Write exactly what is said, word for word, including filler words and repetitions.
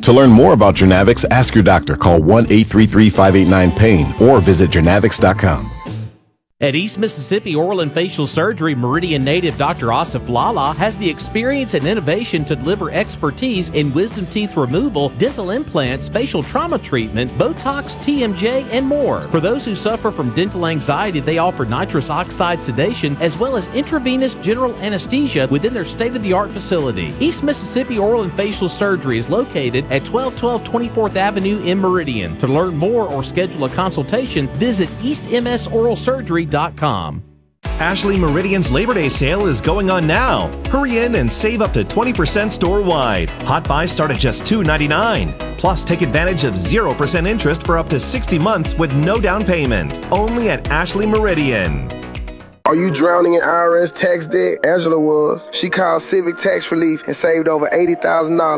To learn more about Journavx, ask your doctor. Call one eight three three, five eight nine, pain or visit journavx dot com. At East Mississippi Oral and Facial Surgery, Meridian native Doctor Asif Lala has the experience and innovation to deliver expertise in wisdom teeth removal, dental implants, facial trauma treatment, Botox, T M J, and more. For those who suffer from dental anxiety, they offer nitrous oxide sedation as well as intravenous general anesthesia within their state-of-the-art facility. East Mississippi Oral and Facial Surgery is located at twelve twelve twenty-fourth Avenue in Meridian. To learn more or schedule a consultation, visit east m s oral surgery dot com. Ashley Meridian's Labor Day sale is going on now. Hurry in and save up to twenty percent store-wide. Hot buys start at just two ninety-nine. Plus, take advantage of zero percent interest for up to sixty months with no down payment. Only at Ashley Meridian. Are you drowning in I R S tax debt? Angela was. She called Civic Tax Relief and saved over eighty thousand dollars.